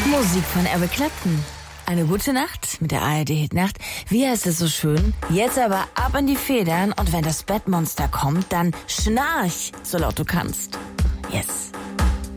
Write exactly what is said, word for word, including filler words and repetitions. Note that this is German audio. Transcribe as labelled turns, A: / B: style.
A: Musik von Eric Clapton. Eine gute Nacht mit der A R D-Hitnacht. Wie heißt es so schön? Jetzt aber ab in die Federn und wenn das Bettmonster kommt, dann schnarch, so laut du kannst. Yes.